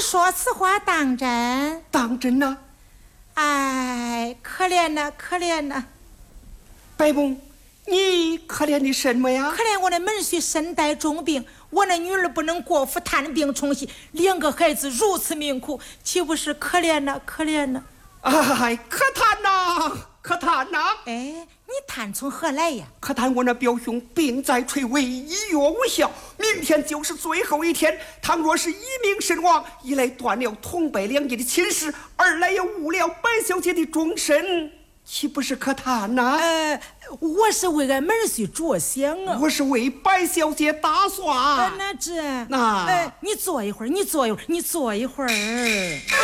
说此话当真？ 当真呐。 哎，可怜呐，可怜呐！ 白母，你可怜的什么呀？ 可怜我的门婿身带重病，我那女儿不能过府探病冲喜，两个孩子如此命苦，岂不是可怜呐，可怜呐！ 哎，可叹呐，可叹呐！ 哎，你叹从何来呀？ 可叹我那表兄病在垂危，医药无效，明天就是最后一天。倘若是一命身亡，一来断了同辈两爷的亲事，二来又误了白小姐的终身，岂不是可叹呐？ 我是为俺门婿着想啊， 我是为白小姐打算。 那你坐一会儿，你坐一会儿。